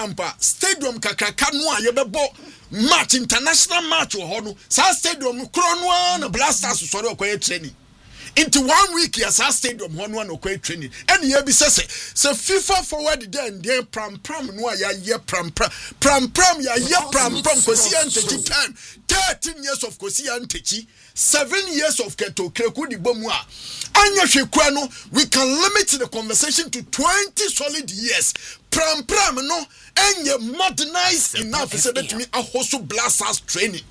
ampa stadium kakraka no a yebebo match international match wo ho no sa stadium kro no na Blasters sori okoye training into 1 week ya sa stadium ho no na okoye training ene ye bi sese FIFA forward then pram no a ya pram ya kosi antechi time 13 years of kosi antechi 7 years of keto kreku di bomu a anya hwekwa no we can limit the conversation to 20 solid years pram no enye modernized enough so that me ahoso Blasters training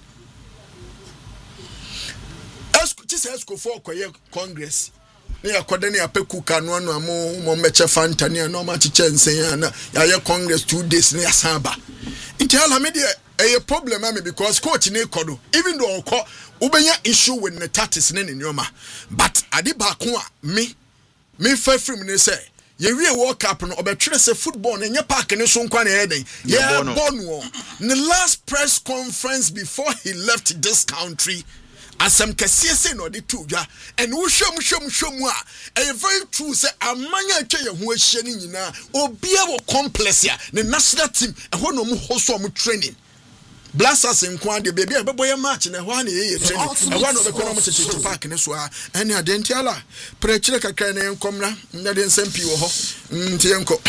esco for koye congress ne yakoda ne apeku kanu no mo meche fanta ne no ma chiche nsen na ya congress 2 days ne yasaba intela me de a problem am because coach ne kodo even though ubenya issue with the tactics ne nyoma but ade ba ko a me fa film ne say ye wie world cup no obetwere say football ne nye park ne so nkwa na heden ye born wo the last press conference before he left this country asem kese say no de tuja and wo hwem a e very true say amanya atwa ye ho ahia ni nyina obia wo complex ya the national team e ho no mo hoso mo training Blasters in Kwande baby a boy match na ho na ye training e ho no be kono mo cheche park ne so a ene adentiala prechire kakra na enkomra na de nsempi wo ho nti enko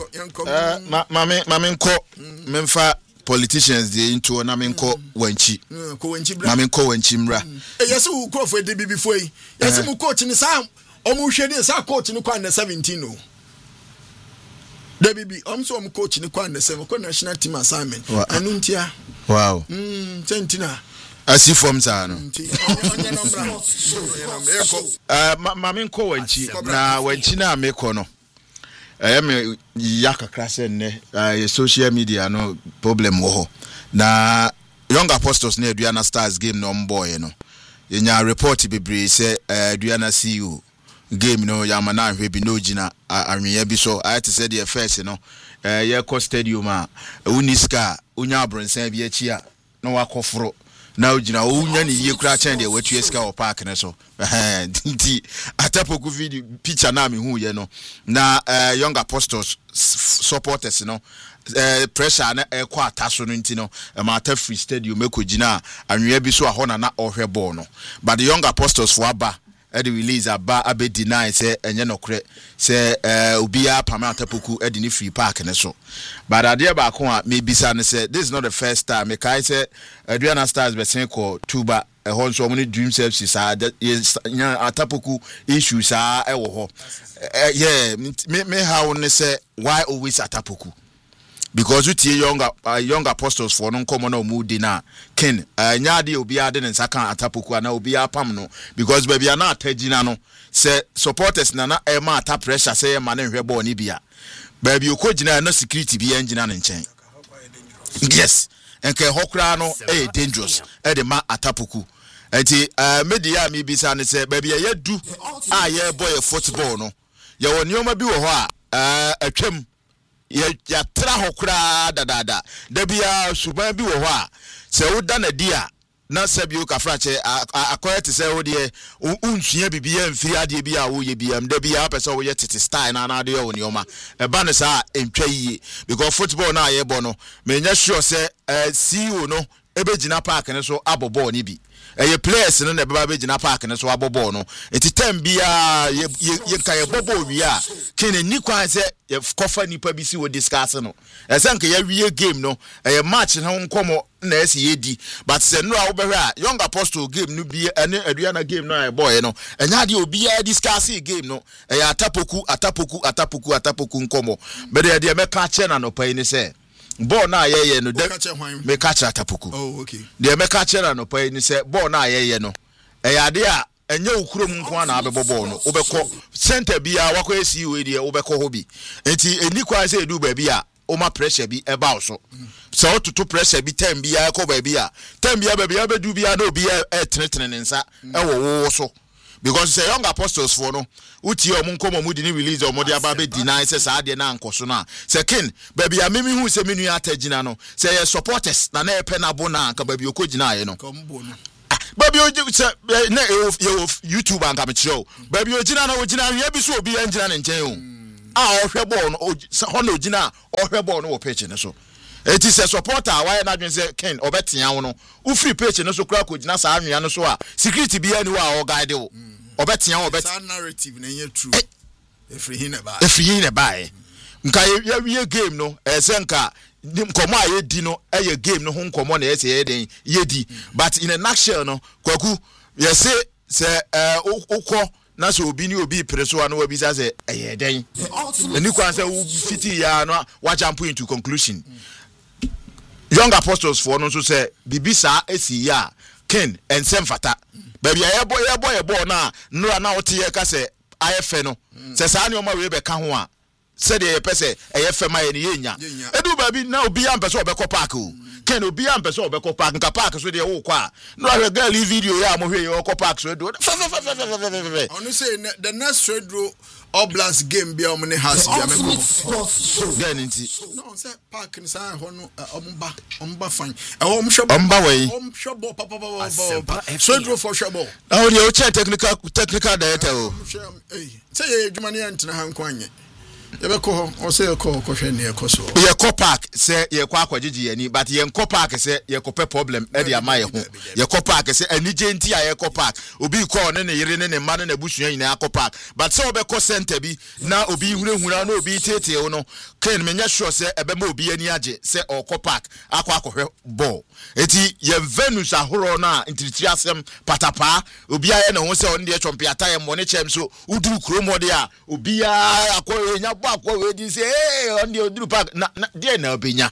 mame nko memfa politicians dey into na menko wanchi mamenko wanchi mra yesi u crofo de before yi yesi mu coach ni sa omu hwede sa coach ni kwa na 17 no Dabibi so coach ni kwa na 7 ko national team assignment anu ntia wow sentina asi form sa no mamenko wanchi na wanchi na meko no me yakakra ne social media no problem wo na Young Apostles na Aduana Stars game no boy no yenya report bebre say Aduana CEO game no yamana ahwe bi no gina anwea bi so I say the first no ye ko stadium a uniska unya abronsan bi achi a na wakoforo na ugina unya ne ye kura chen de watu eska o park ne so nti atapoku video picture na me hu ye no na Young Apostles supporters no pressure na ekwa ataso no nti no Mata Free Stadium ekogina anwea bi so ahona na ohwe ball no but the Young Apostles for aba the release aba abe deny say enye nokre say obia pama atapoku edi ni free park ne so but ade ba ko a me bisa ne say this is not the first time me kai say Aduana Stars be sen ko tuba ehon so many dream services sa atapoku issues sa e wo ho yeah me how ne say why always atapoku because you tie young apostles for no come na mu di na ken nyaade obi ade ne nsaka atapoku na obi apam no because baby na atagina no say supporters na e ma ata pressure say ma na hwe ball ni bia baby okogina na security bi engina ne nchen yes enke hokra no dangerous e de ma atapoku enti media mi bisa ne say baby ye du a ye boy football no ye woni oma bi wo ho a atwam ya tra hokra dadada da bia suban bi wo ho a se woda na dia na sabio kafrache akoyete se wo de unsua bibia mfiri ade bia wo ye bia da bia pese wo ye tete style na na de wo ni oma e ba ne sa entwa yi because football na ye bo no me nya sure se CEO no ebegina park ne so abobo ni bi ye players no na beba begina park ne so abobo no enti tem bia ye kan bobo wi a kene ni kwan se ye kofa nipa bi si wo discuss no esanka ye wie game no ye match no nkomo na esi yedi but se no a wo behwe a Young Apostle game no bi ene Aduana game no boy no enya de obi a discuss game no ye atapoku nkomo be de me ka che na no pai ni se ball na ye no de me catch atapoku oh okay de me catch na no pai ni se ball na ye no ade a enye okurom nko na abebo ball no obekọ center bia wakọ esi we de obekọ hobi enti eni kwa se edu ba bia o ma pressure bi e ba so so to pressure bi time bia ko ba bia time bia ba bia bedu bia na obi e tenetene nsa e wo so because say Young Apostles for no uti omunkomo mu di ni release omode aba be deny say sa de na nkoso na say kin baby a memi hu say menu atagina no say your supporters na na epe na bo na nka baby okogina ye no baby oji say na YouTube anka me show baby ogina na ogina hwe bi so obi engina ne nchen o ohwe ball no hono gina ohwe ball no wo pitch ne so it is a supporter why na dwen say Ken obetia wo no wo free pitch ne so kura ko gina sa anwea no so a security bia ni wa o guide wo obetia wo that narrative na ye true efri hin e buy nka ye game no se nka nkomo a ye di no ye game no ho nkomo na ye se ye den ye di but in a nutshell no kwaku ye say ukọ na so obi ni obi preso anu obi say eh den eni kwan say fiti ya no wa jump into conclusion young apostles for no so say bibisa esi ya Ken ensem fata baby ye boy na nura na wote ye ka say ayefe no say sa ne o ma we be ka ho a said ye pese ayefe ma ye ne nya edu baby na obi am pese obekọ park o Ken obi am pese obekọ park nka park so de wo kwa no a girl video ya mo hwe ye okọ park so do onu say the next radio Oblast game be omne has be ameko then nti no say park ni say ho no omba fine omhwe omba wey omhwe ball papa so draw for shabo now the technical director o say ye dwumane antena hankwan yebeko o say ko hwe ne ekoso ye ko park say ye kwa akwajeji ani but ye ko park say ye ko pe problem e dey amaye ho ye ko park say anije nti a ye ko park obi ko ne yire ne ma ne busua nyina ko park but say obeko center bi na obi hurehura na obi tete wo no Ken menya sure say ebe ma obi ani age say o ko park akwa ball eti ye Venus ahoro na ntiritiri asem patapa obi aye ne ho say on de chompiata ye mo ne chem so uduru kromo de a obi a akonya akwa we di say on the oduru park na there na obenya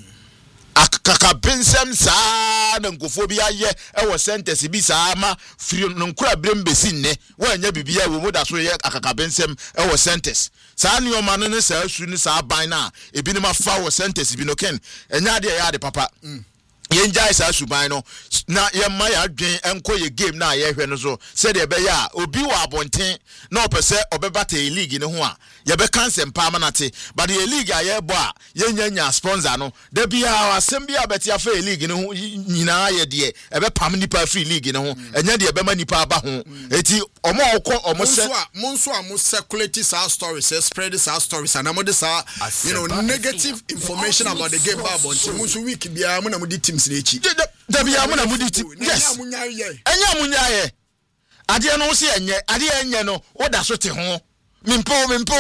akaka bensem saa na nkofo bi aye e wo sentence bi saa ma free no nkura brembesi nne wa anya bibia we mu da so ye akaka bensem e wo sentence saa ni o ma no saa su ni saa ban na ebi ni ma fa wo sentence bi no Ken enya de ya de papa yenja isa suban no na ye ma ya dwen enko ye game na ye hwe no so se de be ya obi wa abonten na opese obebata e league ne ho a ye be cancel pa manate but ye league a ye bo a ye nya sponsor no de bia asem bia beti afa e league ne ho nyina ye de e be pam nipa free league ne ho enya de be ma nipa aba ho eti omo okọ omo se monso a mo circulate our stories spread our stories and am this negative information about the game ba bonten monso week bia mo na mo di team da bia mo na mudi ti yes enya munyaye ade no se enye no oda so te ho mimpo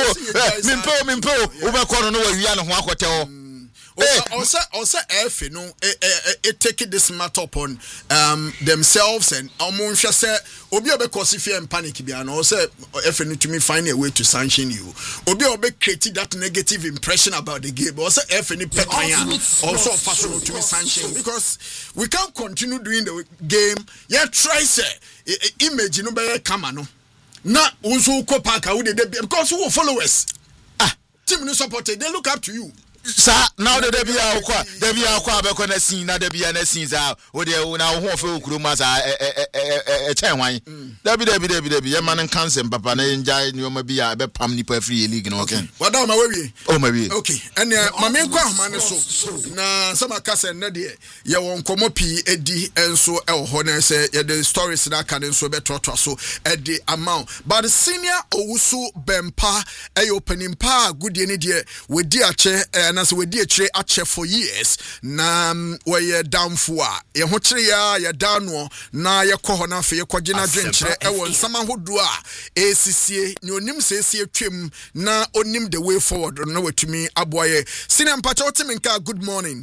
wo be kono no wa wia no ho akote ho also F no take this matter upon themselves and omunhwe say obi obekose fear and panic bia no say F no to me find a way to sanction you obi obe create that negative impression about the game also F no pekanya also fashion to me sanction because we can't continue doing the game yeah try say image no be kama no na unso ko park how they because who followers team no supported they look up to you. Sa now the debia akwa be kona sin na debia na sin za wo de na wo ho fe okuro ma sa chen wan debi ye man cancel papa na enjoy nyoma bia be pam nipa free league no okay wada ma we oh ma we okay and ma me kwa ma ne so na sama kase na de ye won komo pi edi enso e ho na se ye the stories na ka enso be trotro so edi amount but the senior owusu bempa e opening pa goodie ne de we di ache na so we di akire ache for years na we down for ye ho kire ya down na ye kɔ hɔ na fe ye kɔgye na dwenkyere e won sama hodo a esisie ni onim se esie twem na onim the way forward na watumi aboye senior mpacha otimi nka good morning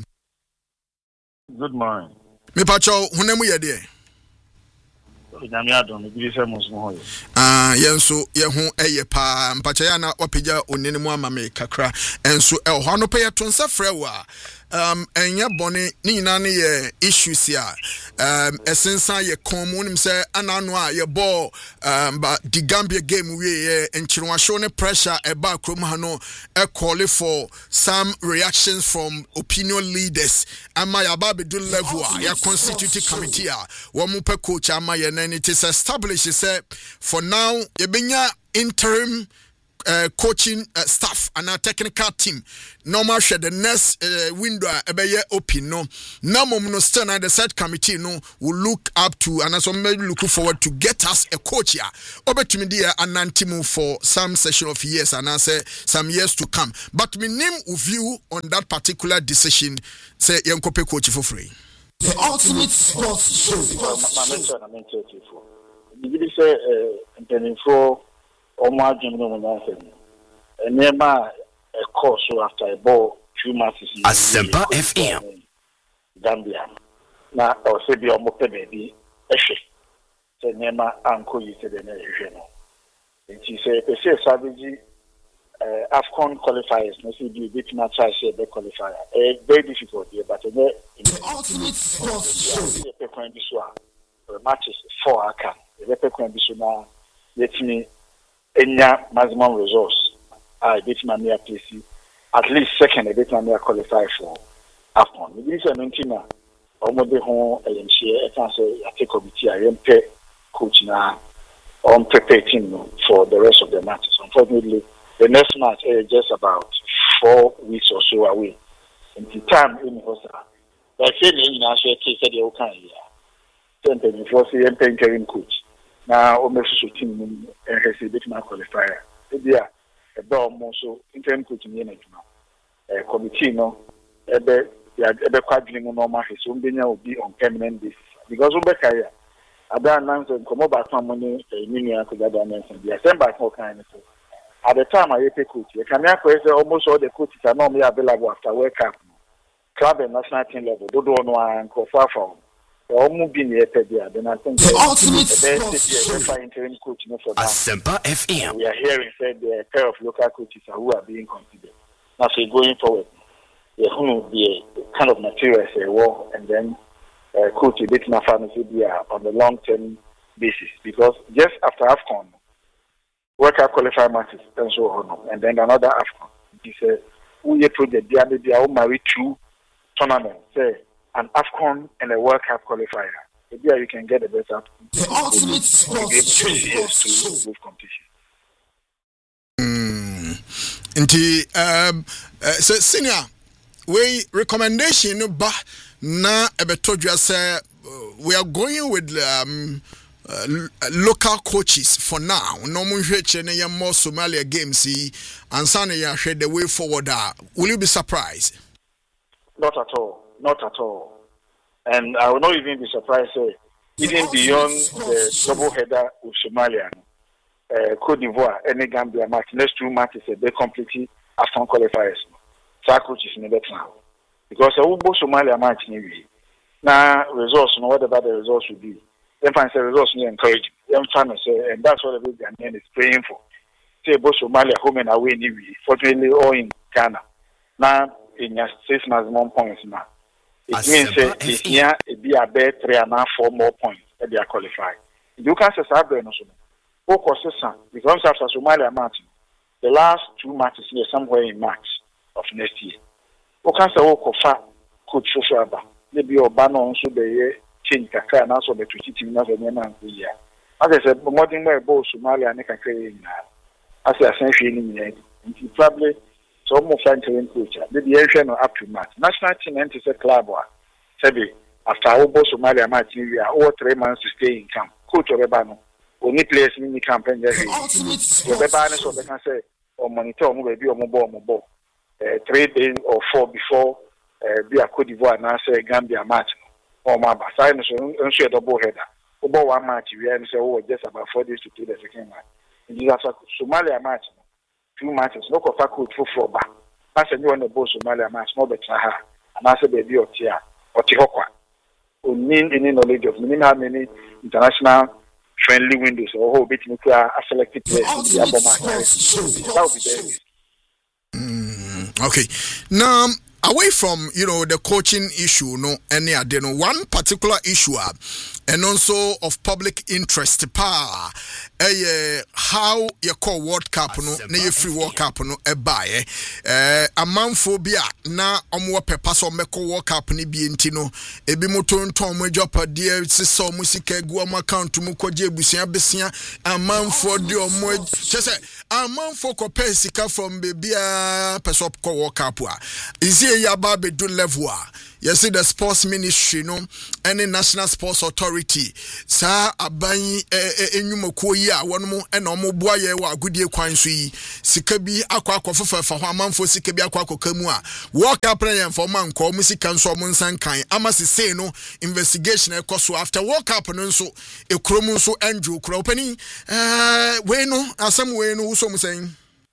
me pacha hunemu ye de yenso ye ho eye pa mpacha ya na wapagya onene mu amame kakra enso e ho no pe ye tonsa frewa enya bone ni nyina ne ye issues ya esensa ye komu nim se anano a ye ball ba the Gambia game we ye enchirwa show ne pressure e ba krom ha no e call for some reactions from opinion leaders ama ya ba be do level ya constitutive committee a wo mu pe coach ama ye na it is established say for now ye benya interim coaching staff and our technical team normal share the next window ebeye open no namom no still na the set committee no will look up to and so maybe looking forward to get us a coach here obetumi dia anantimu for some session of years and say some years to come, but me name view on that particular decision say yenkope coach for free. The ultimate sports show. Did you say for Omar Jimmy and nearby a course after a ball 2 months is Asempa FM Gambia. Now I'll say be almost a baby. So Nema uncle you said in a and she said, "Say Savage AFCON qualifiers, no see the bit match I say the qualifier. Very difficult here, but the ultimate sports show. The matches 4 can. The Pekwan Bisuna let me enya maximum resource. I bet my near PC at least second. I bet my near qualify for AFCON. This is a mentina. Almost the whole LMC. I can say I take committee. I am pay coach now. On prepare team for the rest of the matches. Unfortunately, the next match is just about 4 weeks or so away. In the time in Hosa, I said in Nasha case the Okan here. Then for the interim coach. Now, almost team and has a bit more qualifier. They are a dog also interim coach in the committee. No, ever quadring normal. His own will be on permanent basis because Ubekaya. Ada announced come about some money union to gather and the assembly more kind of. At the time I pay coach, you can say almost all the coaches are normally available after World Cup. Club and national team level, do no and go far from. Almost been here then I think the ultimate sports interim coach for that. Asempa FM. We are hearing said the pair of local coaches who are being considered. Now so going forward, there will be a kind of material say war and then coach a bit more fantasy on the long-term basis because just after AFCON, World Cup qualifier matches and so on, and then another AFCON. He said, "We project they are married 2 tournaments, say an AFCON and a World Cup qualifier. Maybe you can get a better. The ultimate sports show. To move competition." So senior, we recommendation ba. Na ebetodwa say we are going with local coaches for now. No more more Somalia games and Sunday share the way forward. Will you be surprised? Not at all. Not at all. And I will not even be surprised. Even beyond the double header with Somalia, Cote d'Ivoire, any Gambia match, next 2 matches they completely AFCON qualifiers. So coaches in the now. Because I will go Somalia match now results, whatever the results will be. Then find the results you encourage them fans, and that's what the Ghanaian is praying for. Say both Somalia home and away, fortunately all in Ghana. Now in your 6 maximum points now. It means this year it be a better 3 and 4 more points that they are qualified. You can say Sabre no so. Because after Somalia match, the last 2 matches here somewhere in March of next year. Okan se wo kofa coach Sosoaba maybe oba no nso be ye change kakra na so be twiti team na so nyama nko ya as I modern boy bo Somalia ne kakra yina as I say hwe ni nyina probably so mo fan train coach maybe ye hwe no up to match national team enter say club wa sabi after wo bo Somalia match we are over 3 months to stay in camp coach obeba no only players ni camp and just obeba ne so be can say o monitor mo be bi o mo bo 3 days or 4 before be a Cote d'Ivoire now say Gambia match or my side so double header. About 1 match we and say just about 4 days to play the second match. In this Somalia match 2 matches no coach for back. That's a new on the both Somalia match no better and I say baby or tia or tihokwa. We need any knowledge of many international friendly windows or whole bit nuclear selected players in the match. That would be there. Okay. Now, away from the coaching issue, no, any adeno one particular issue, and also of public interest, how you call World Cup no, na free World Cup no, amanphobia na omwo pepa so meko World Cup ni bi ntino ebi motonton mo jopadie sisa musika egu am account mu koje busia besia amanfo de omo chese amanfo ko pesika from bebia pesop ko World Cup a izie ya ba be do level a you see the sports ministry no any national sports authority sa aban enyumako yi a wonmo na omo boa ye wa agudie kwan so yi sika bi akwakofofa fa ho amanfo sika bi akwakokamu a World Cup plan for man ko mu sika nso omo nsan kan ama se say no investigation e koso after World Cup no nso ekrom nso Andrew kro pani we no asem we no so mu saying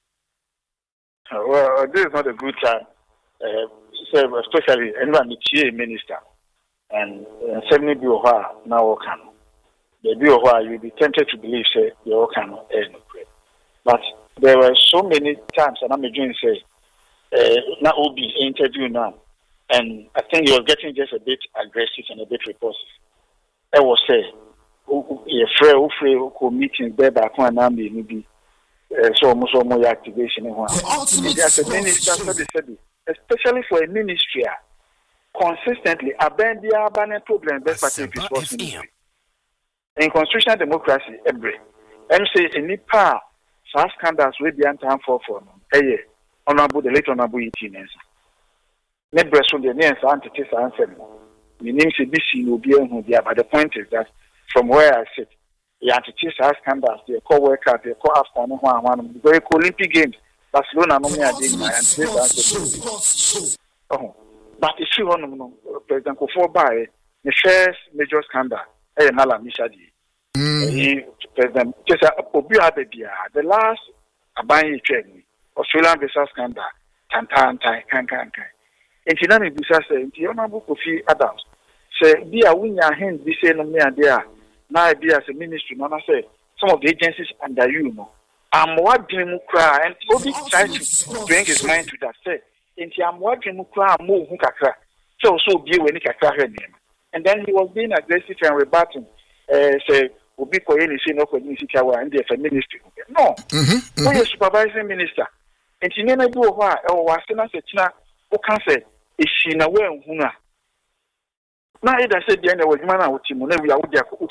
well this is not a good time especially anyone the minister and 70 bi now can the bi you'll be tempted to believe say you all can but there were so many times and I'm doing say now will be interview now and I think he was getting just a bit aggressive and a bit repulsive. I was say who meetings there back when I'm maybe so almost more activation in one. As a minister said especially for a ministry consistently abandia ban problem best party sports ministry in constitutional democracy every and say any power fast scandals will be anti for honorable the late honorable ETNS ne breso the names anti answer me name say BC no be who there but the point is that from where I sit the anti scandals they call work out they call after no one very Olympic games Barcelona no me again but if you want President Kofo by the first major scandal Nala Mishadi President just Obia Bebia the last Abayi training Australian visa scandal can and she name bisa say the honorable Kofi Adams say be a win your hand be say no me there now be as a ministry no say some of the agencies under you know I'm watching Mukra and Obi tried to bring his mind to that. Say, I'm watching Mukra move Mukakra. So be when he kakra her name. And then he was being aggressive and rebutting. Say, Obi Koyeni say no Koyeni and the ministry. No, we are supervising minister. And she never do why or was not a china who can say, is she na well huna. Now it said the end of the man with him whenever we are with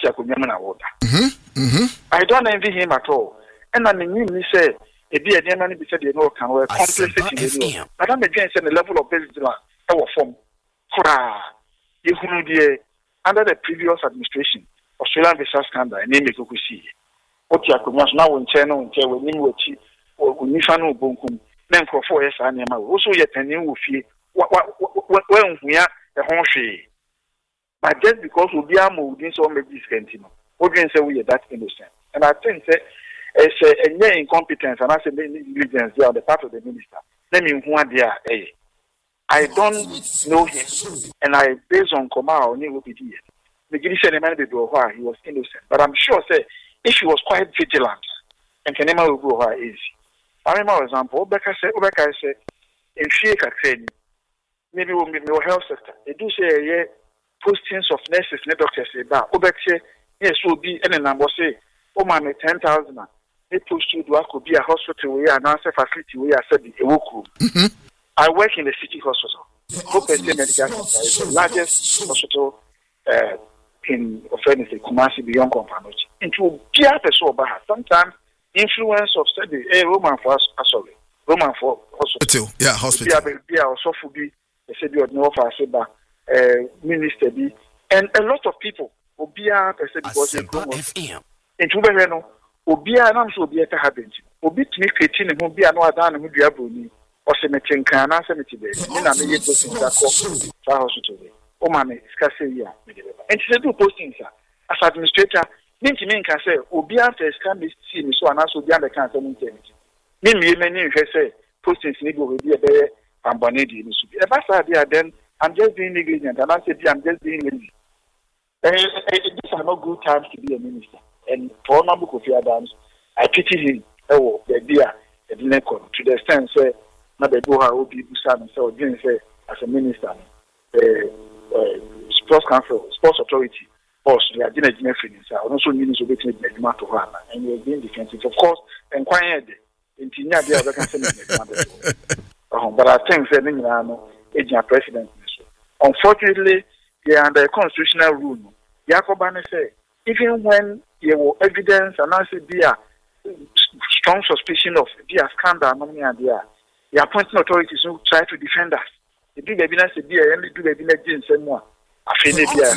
the I don't envy him at all. And I mean, you say, a dear man be said, you know, can wear complicity. But I'm against the level of business our form. You under the previous administration, Australian visa scandal, and name it to see. What you are now in China, when you or Nifano Bunkum, then for 4 years, and also yet a new fee. When we are a home fee. But just because we are moving so many discontinuous, what do you say we are that innocent? And I think that. It's a incompetence and I say negligence on the part of the minister. Let me who there. I don't know him, and I based on Koma or New Obidi. The Gideon man be why he was innocent, but I'm sure say if he was quite vigilant, and can never go why easy. I remember example. Obeka say in Sheka training, maybe we will health sector. They do say postings of nurses, doctors say that. Obeka yes will be any number say. Oh man, 10,000. They push to do could be a hospital where an answer facility where I said a work room. I work in the city hospital. Hope Medical Center is the largest hospital in Kumasi beyond Company. Into Pia Pesoba, sometimes influence of study a Roman for Roman for hospital. Yeah, hospital. Pia also for be the city of North Aseba minister be and a lot of people will be a because into Bereno, Obia, and so be at a habit. Obi to me creating and won't be an order and would be able or cemetery can answer me today. And I'm a posting that hospital. Oh, mammy, Scassia. And she said, two postings as administrator. Mean can say, Obia can be seen so and also be under cancer. Many many say postings need will be a bear and Bonedi. If I said there, then I'm just being negligent, and I said, I'm just being lazy. These are not good times to be a minister. And for Honorable Kofi Adams, I pity him. Oh, the dear, the didn't come to the extent say, not the Boha will be Busan, so didn't say, as a minister, sports council, sports authority, boss, they are doing a dinner free. So also means to be to her, and you're being defensive. Of course, and quiet. Intinya they are can but I think that agent president. Unfortunately, they are under a constitutional rule. Yakobane say, even when there were evidence and I said there strong suspicion of there scandal, the appointing authorities who try to defend us. The big evidence is there, and the big evidence is more. I feel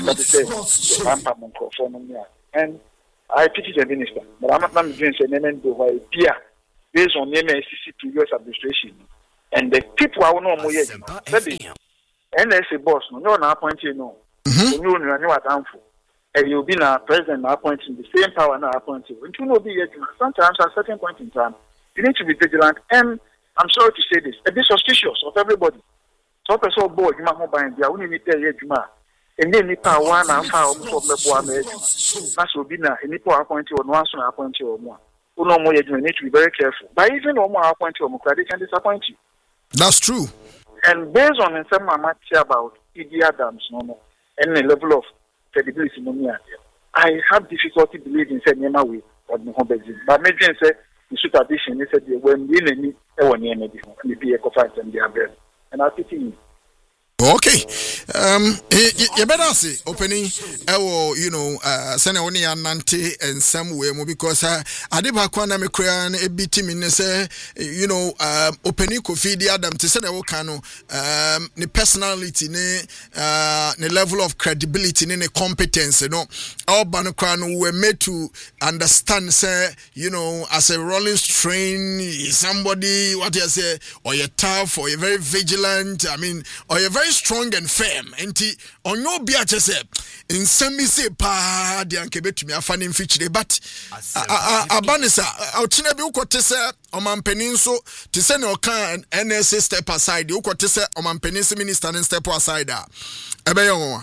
it and I pity the minister, but I'm not doing the name of Pia based on the SCC previous administration. And the people are no more yet. And as a boss, no appointed, no. You know what I'm for. And you'll be now president appointing the same power now appointed. And you know, sometimes at a certain point in time, you need to be vigilant. And I'm sorry to say this, a bit suspicious of everybody. So, person board, you might not buy the only need to hear and then the power one and found for the board. That's will be now, and people appointed on one soon appointed or more. Who no more, you need to be very careful. But even no more appointed or more, they can disappoint you. That's true. And based on some much about E.D. Adams, and the level of credibility, I have difficulty believing said Nema way or the home but maybe say the super addition, they said when we need a near maybe a conference and they are there. And I'll pity you. Okay. You better say opening send only a nante and some way because I did back when I'm a crayon a bit in say opening coffee the Adam to send a cano the personality the level of credibility the competence all Banocran were made to understand say as a rolling strain somebody what you say or you're tough or you're very vigilant or you're very strong and firm. And on your beaches, in some say, pa, the Ankebet me a funny feature, but Abanisa, our Chinabu Cotessa, Oman Peninsula, to send your car and NSA step aside, you Cotessa, Oman Peninsula Minister and step aside. Abayo.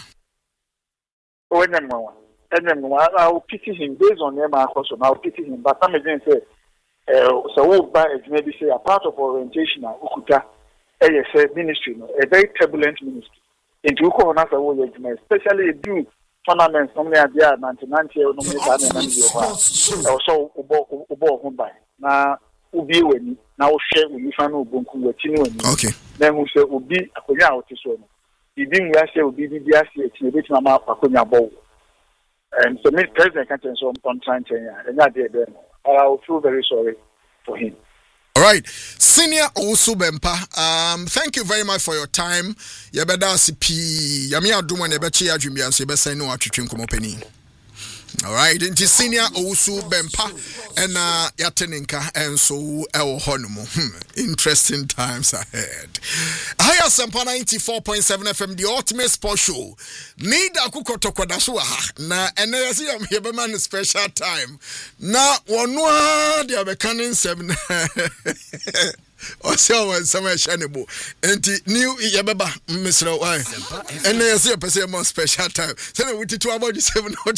I'll pity him based on them, I'll pity him, but some again say, so by maybe say a part of orientation, Ukuta. Ministry, a very turbulent ministry. Into especially a few tournaments, normally at the 1990 also Ubo by now Ubi when now share with you fan Ubunku okay. Then who say Ubi Akoya out this one. He didn't say Ubi DSC, a bit Mama Akoya Bow. And so me president can't so on time and that day then I will feel very sorry for him. All right, Senior Owusu Bempah, thank you very much for your time. Yabeda CP, Yami Aduma Nebechi Ajumbi and Sebesa no atwitwe nkomopeni. All right, into Senior Owusu Bempah and Yateninka and so El Honumo. Interesting times ahead. Higher Sampa 94.7 FM, the ultimate sports show. Need a kukotokodasua na energy am here man special time. Na one they are becoming 7. Or so some shanable. And new Yababa, Mr. Y. And there's a person more special time. So we to about the 7 or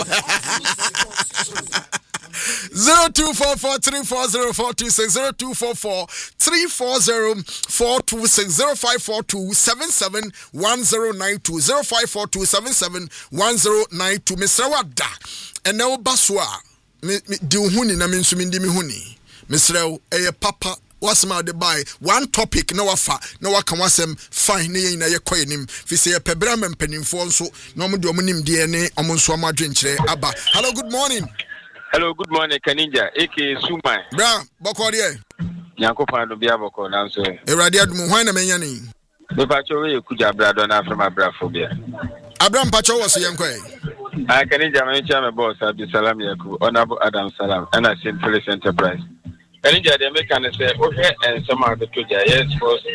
0542-340-426 Mr. Wada. And now Baswa. Do huni na minsumindi mihuni. Mr. Papa. What's my buy one topic no afa no waka wasem fine na ye koyenim fi say pebram mpanim fo nso no mo de omunim de ne omonso amadwenkyere aba. Hello, good morning. Hello, good morning, Kaninja. Eke Sumai. Bra, boko de. Nyankopan do bia boko na so. Ewrade adum hwan na menya ni. Me pa cho we kuja brado na from abrafobia. Abraham Pacho was yankoi. I Kaninja me cha me boss Abdulsalam Yaku, Honorable Adam Salam, and I St. Phillips Enterprise. Kaninja de make an say okay and some of the toja yes first.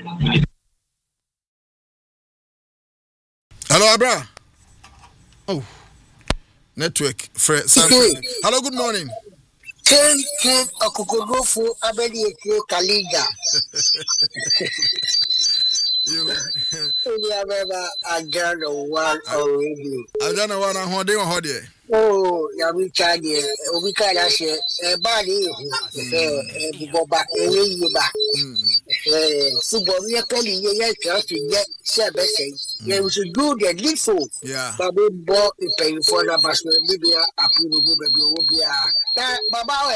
Hello, Abra. Oh. Network. Hello, good morning. Ken Akukorofu Abedi Kaliga. You Ajana one already. Ajana one on holiday. Oh, Yabikadi, Obikada, a body, Boba, football we play ye try to get say we should do the needful. Yeah. But we bought the pay for the bus maybe approve be baba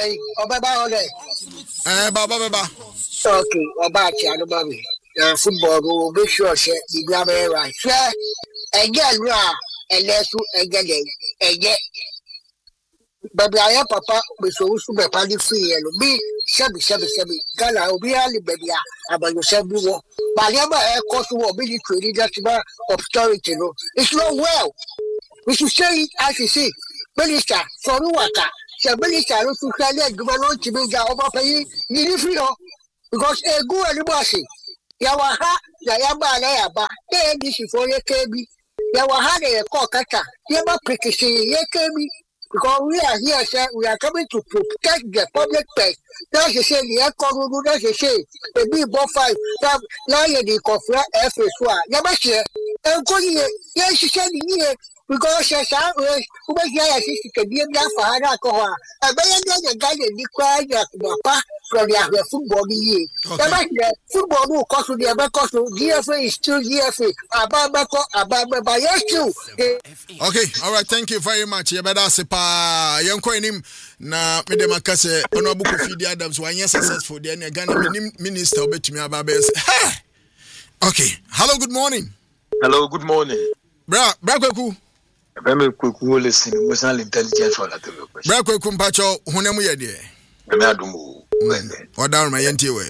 Baba. okay about ya baby. Football will make sure say the grammar right. Again and let's do again. Baby, I have papa, we so super party free and be shabby. Gala, we are baby about yourself. But never a cost will be created just about obscurity. It's not well. We should say it as you see. Minister, for Ruaka, the minister to try to govern to be the overpaying, you because a good anniversary. Yawaha, Yaba, this is for your KB. Yawaha, a cockata, Yaba Prickery, ye KB. Because we are here, sir, we are coming to protect the public purse. That's the same, the aircon, that's the same. The big ball 5, now the coffee, FS1. Yamashi, and go here, yes, she said here, because she said, who was here, she can be there for her alcohol. I better the guy that required that from the football year. Football will cost the other cost of GFA is still GFA. About yes, too. Okay, all right, thank you very much. You better say, pa, young coin him. Na me dem akase Honorable Kofi Adams one year successful there na Ghana minister obetumi ababes. Okay, hello, good morning. Hello, good morning. Bra Kweku. Me Kweku listen emotional intelligence for that. Bra Kweku mpacho honemu ye de. Me adumu. Oda ma yenti we.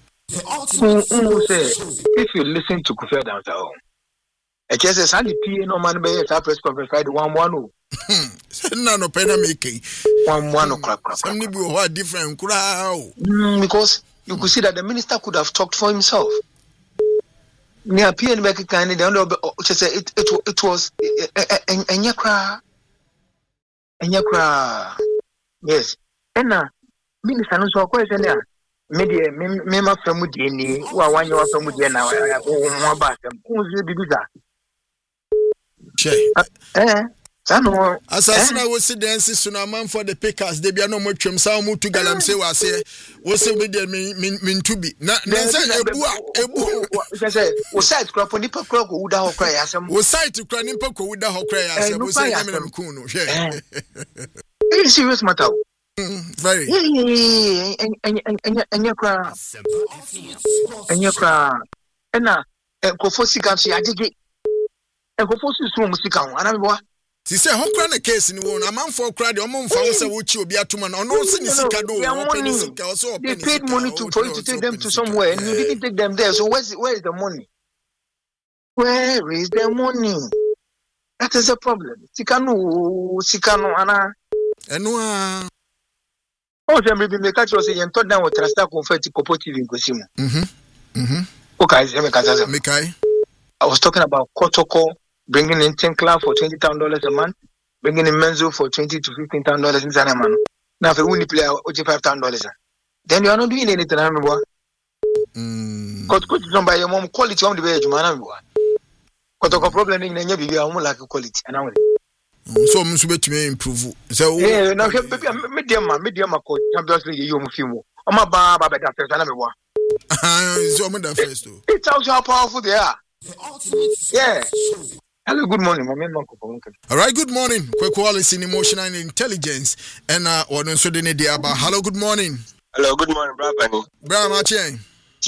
If you listen to Kofi Adams I just say Sandy P no man be at press conference Friday 1-1. No no pena making 1-1 o'clock. Somebody be what different crowd. Because you could see that the minister could have talked for himself. Near P and make kind of it was Enyakra. Yes. And minister no so question there. Media mema famudi ni wa wanyo wa famudi na wa ba sam. Who's the Sano Asasina we see dance sunaman for the pickers they be no mo twem sa mo tu galam say we say we say we dey min to be na say ebu say we site crop nipa crop ko wuda ho kra ya asem we site crop nipa ko wuda ho kra ya asem we say na me kun no hwe it's serious matter very Enyakra ena kofo sika so agege kofo susu musika ho anambo ti say hon kra na case ni won amanfo kra de omon fa say wo chi obi atuma na ono se ni sika do open sika also open they paid money for you to take them to somewhere and you didn't take them there so where is the money? Where is the money? That is the problem. Sika no ana eno oh them be make catch us yen thought down with transfer confetti cooperative in Kosimu. Okay, Mekai. I was talking about Kotoko bringing in 10 club for $20,000 a month, bringing in Menzo for $20,000 to $15,000 in Zanaman. Now, if you only play $5,000, then you are not doing anything. I remember. Coach is by your mom quality on the way, man. Kotoko problem in any baby, I'm like quality. And I so I'm supposed to improve. So, yeah, now, medium coach, Champions League, you move. I'm a bar, but that's another. It tells you how powerful they are. Yeah. Hello, good morning. All right, good morning. Kweku in emotional intelligence and what also the idea about. Hello, good morning. Hello, good morning, brother. Brother Machi.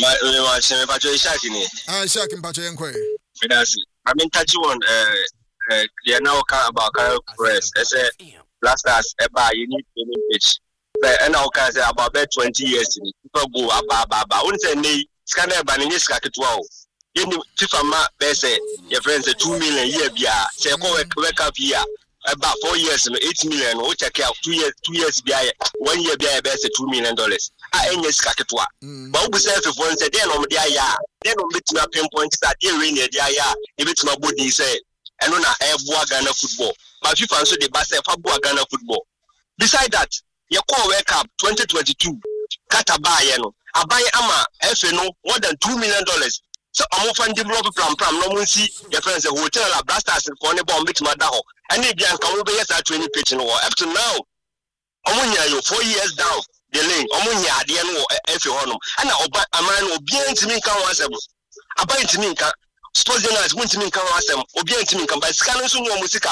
Shaki Mpacho Enkwe. I mean, touch on they now about Kyle Press. I say blasters about you need to pitch. And now can say about 20 years people go about wouldn't say nay scanner banning is like 12. You FIFA ma say your friends 2 million year bia say go wake up here about 4 years and 8 million or check out 2 years bia 1 year bia be say $2 million. I ain't yes kaketwa. But we say if one say then on dia ya then on bit na pinpoint that dey win dia ya e bit na body say and na e Ghana football. But FIFA so the best for Ghana football. Beside that you call World Cup 2022 Katabaye no abaye ama FA no more than $2 million. So I'm often develop plan no mun see your friends a hotel a blasters for ne bomb bit mada ho and e bian kan we be yes at 20 pitch no up to now omunya yo 4 years down the link omunya ade no efi honom ana oba aman no obi ntimi nka ho asem aba ntimi nka sports journalists ntimi nka ho asem obi ntimi nka ba sika no so nyo musika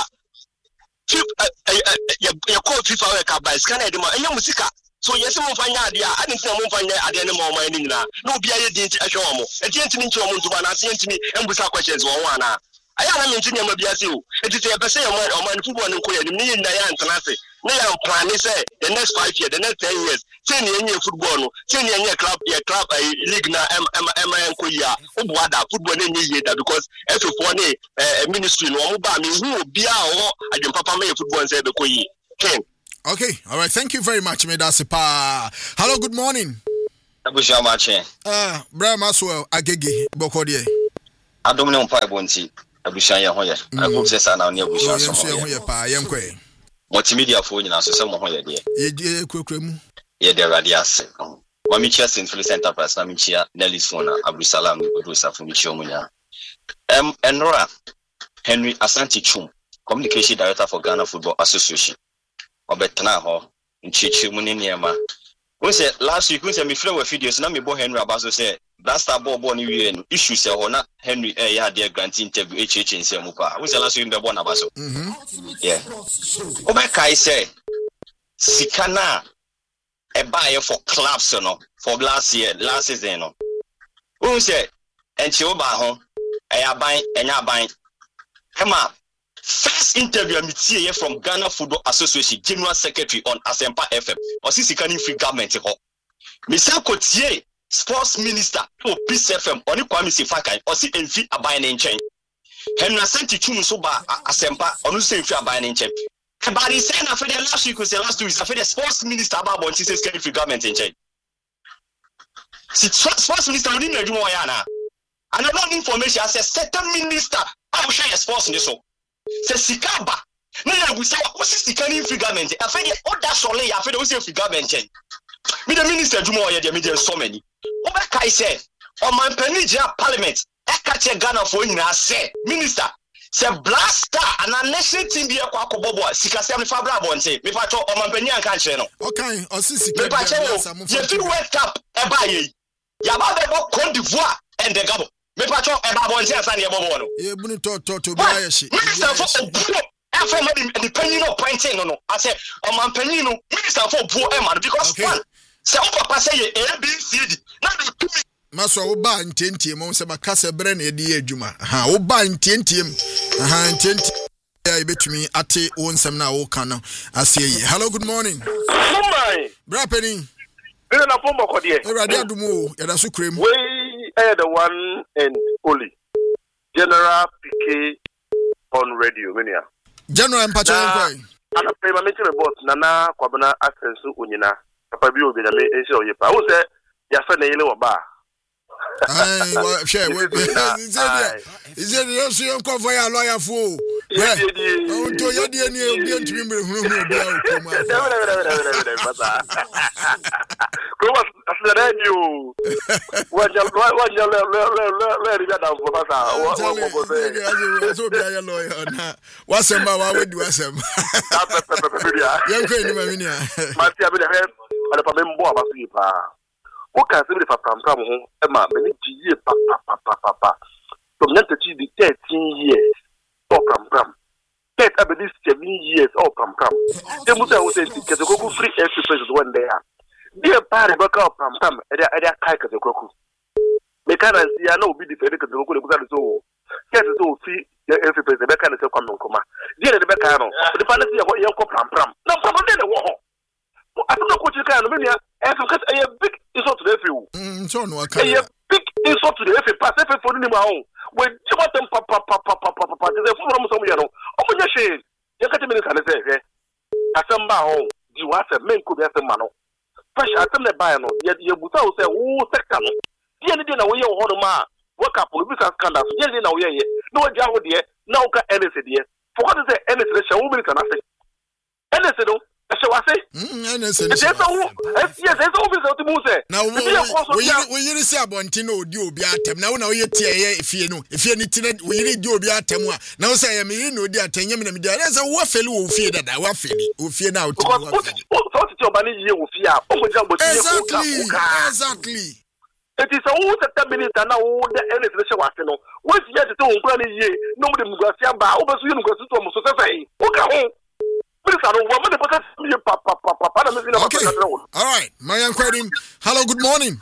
ya call FIFA we ka ba sika na de ma enya musika so yes mo fanya ade a ade ntimi mo fanya ade ne ma o man ni nyina na obi aye de nti ahwe omo e de ntimi nti omo ntuba na ase ntimi embusa questions wo ho ana aya na me ntimi ma bia se o etite e pese o man football no koye ni yin na ya ntana na ya plan say the next 5 years the next 10 years say ni enye football no say ni enye club league na MN koya obuada football na enye da because F4 ni ministry no omo ba me hu obi a o adwen papa me football say be koyi Ken. Okay, all right, thank you very much Medasipa. Hello, good morning. Abusha mache Bra Maswell Agege Bokodie. Adomne on pa bonti abusha ye hoye I hope say sana na abusha so hoye pa yenkwe multimedia fo nyina so se mo hoye de ye kwukwemu ye de radiase wa mi chia St. Philip Enterprise na mi chia Nelson Abdusalam producer fo mi chia omunya Enora Henry Asante Chum communication director for Ghana Football Association obetana ho nchichi mu ne niema we say last week we say me flow videos na me bo Henry abaso say blaster ball ni wie no issue say ho na Henry ya de grant interview nse mu pa we say last week be bo na abaso yeah obekai say sikana e buy for clubs no for last season no we say enchi oba ho e aban enya aban ema first interview meeting here from Ghana Football Association General Secretary on Asempa FM or sikani free government ho Mr. Kotie Sports Minister to Peace FM oni Kwame Sifakai or si enfi aban ne nchen Henry Asante Chum so ba Asempa onu se enfi aban ne nchen but he said after the last week say last 2 weeks after the Sports Minister about say sikani free government nchen si Sports Minister no dey do one yana and another information as a certain minister I will share sports in so se sikaba na ya busa o sikani free government afede o da sole ya afede o se free government me the minister djumo o ye de me de so many o be kai say o man panija parliament e ka che Ghana for nyina say minister se blaster and national team be kwa akobobo sika 75 bra bonte me pa cho o man pani anka kire no okay o si sika be ye fi World Cup e ba ye ya ba be bo Cote d'Ivoire and the Gabon me pa cho e ba bonte asa ne e bobo no ye bunu to be ayeshi minister for after the penny no pointing no I say o man penny no minister for buo e man because one say o papa say ye ABCD na the maso wo ba ntentie mo se makasa bre na edi adwuma ha wo ba ntentie ha ntentie ya betumi ate wo nsem na wo kan no ase yi. Hello, good morning. Mumbai Bra Penny we na pombo kodie Erade adumo ya da so krem we the one and only General PK on radio mania General Mpacho Nkoi ana pay ma mention boss nana kwabana access onyina papa bi obi na me ense oyepa wo se ya fa na yele wo ba ai wa share we is it yes you come for your lawyer for to your die ni obi ntimi mbere hunu obi a ko ma pasa ko was radio wajal le riga da fo pasa wo ko se so bi ya lawyer na wasema wa wedi wasema yanko ni ma minia mati abi de ala pa membo abasu yi pa o ka se bi fa pam ho e ma me ni jiye pa from 13 years o pam 7 years o pam e mu say o say ke ko free exercise one day dia pare ba ka pam e kai ke ko me kana sia na obi defend ke ko le ku so ke so free exercise be kana se kwam nkoma dia de be ka no de pa na sia ko pam na pam de wo ho I don't know what you can. I have big insult to the FU. So no, I big insult to the FU. Pass FU for the Mao. When you want them, papa, the from some yellow. Open your shade. You got a minute and say, I some Mao. You have a man could be a man. Fresh at the Bayano. Yet you would say, oh, second. The end of the way you hold ma. Work up with business scandals. Yes, you know, yeah. No, Jawo, dear. Now, can anything, dear. For what is the anything? Shall we can I say? Anything. So I say, yes, there's always a muse. Now, we you say about Tino, do be at them. Now, if you know, if you need to, we do be at them. Now, say, I mean, no, dear, 10 years, there's a waffle who fear that I will fear now. What obani ye wo fi a o mo jam bo Exactly. It is all 7 minutes and now the anything she was no. What you get to do ye no the mugasi ba o be so you go to mo so say. Okay. Okay. All right. Marian Kwedim. Hello, good morning.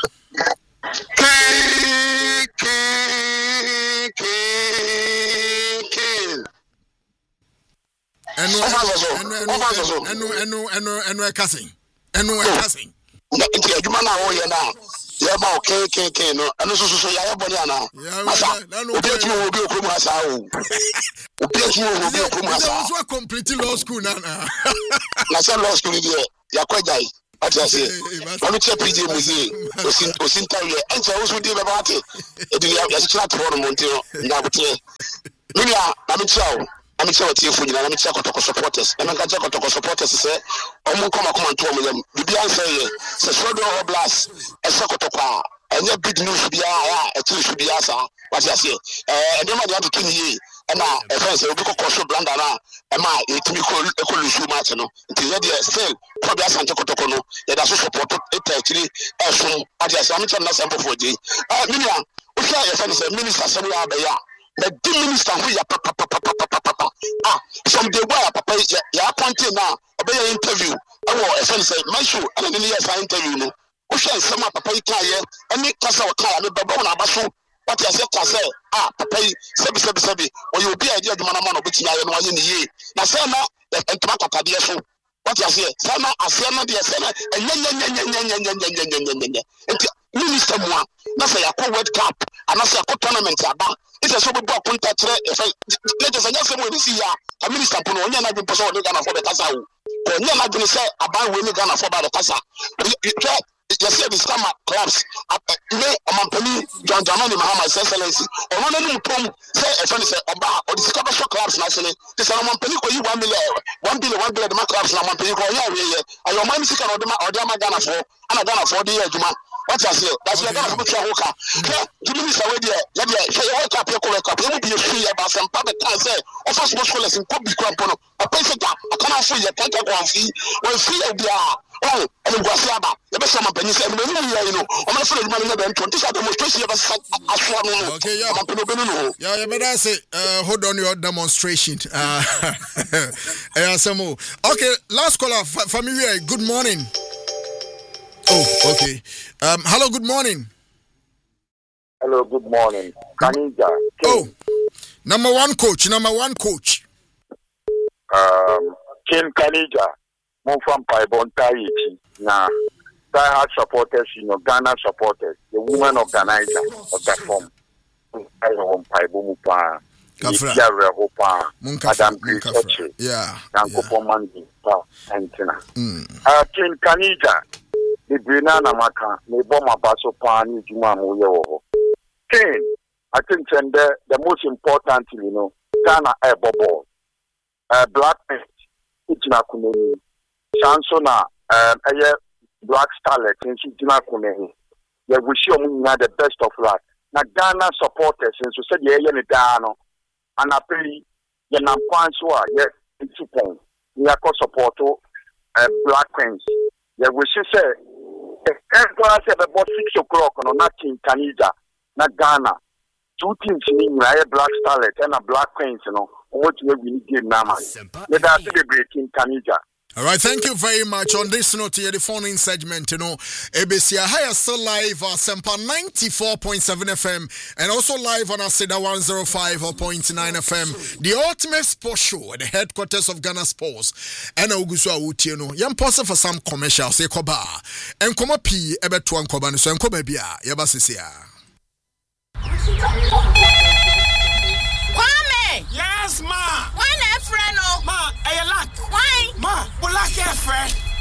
Yaba okay no ano so ya body ana masa obi okrum asa o obi okrum asa so complete law school na say law school there yakwajai ati ase onu che PJ muzie osintawe enche wo so di be ba ate ediri ya chira to no monte no ndabote minia na mi chao na mi chao tie fu nyina na mi chao kotoko supporters na nka chao kotoko supporters se omu koma to omu yam bibi an say se sodo blast ese kotoko enye big news bia ya eti su bia sa what you say dem ma dey to kin yi na e friends e obi kokko blanda na e ma etimi ko lusu match no nti ye dey still probably asante kotoko no ye da so support etiri efun what you say am tell na sample for je minia o sha ye friends minister say ya be ya the minister who ya from the way papa ya appointed now obey interview e friends say my show and any year interview no o sha nsema papa yi kan ye any kasa o kan me baba na abaso what you say kasa papa yi sebi o you be idea aduma na ma no betia ye no aye ni ye na say na entoma kakade so what you say na ase na de say na enya minister mo na say yakọ world cup ana say yakọ tournament aba ite so gbogbo akunta kire let us just say we see ya a minister pono onya na bi person o Ghana for the kasa o onya na bi say aban we ni Ghana for the kasa you see the scammer clubs me amampani John Dramani Mahama excellency ono na nu pom say e friend say oba o the scammer clubs na say this amampani ko yi 1 billion the clubs na amampani ko ya we ye ayo man sika no de ma Ghana for ana Ghana for the aduma what you say that's why Ghana for twa hoka the minister we there ya dey say all cap e mo bi free about some public can say of us scholars in kobi kwampo no a president akana for ye kan ko amfi we free e bia oh and go asiaba e be some penny say me no no o ma for aduma no be nto say demonstration e be aswa no okay yeah you better say hold on your demonstration okay last caller familiar good morning. Oh, okay. Hello, good morning. Hello, good morning. Kanija. Oh, number one coach. King Kanija. Move from Paibonta Iti. Now, diehard supporters, Ghana supporters, the women organizer of that form. Paibumupa. Madam Chris. Yeah. Mandi. Antina. King Kanija. The Brina Namaka, the bomber basso pan, Juma Moyo. King, I think the most important, Ghana air bubble. Black Ichina Kuneni, Sansona, Black Starlet, and Ichina Kuneni. We wish you the best of luck. Now, Ghana supporters, and so said, yeah, Dano, and I pay Yanampansoa, yes, it's a point. We are support Black Queens. Yeah, we should say, about 6 o'clock on not King Kanija, not Ghana. 2 teams in Black Starlet and a Black Queens, what we need game now. Let us celebrate King Kanija. All right, thank you very much. On this note, here the phone-in segment, ABC Higher still live on Sempa 94.7 FM and also live on Asida 105.9 FM. The ultimate sports show at the headquarters of Ghana Sports. And Augusto Awutieno. Yam pause for some commercials. Koba and Koma P. Ebetuan Koban. So Koma Bia. Yabasisia. Yes, ma. Why not, friend? Ma, I like. Why? Ma, black friend.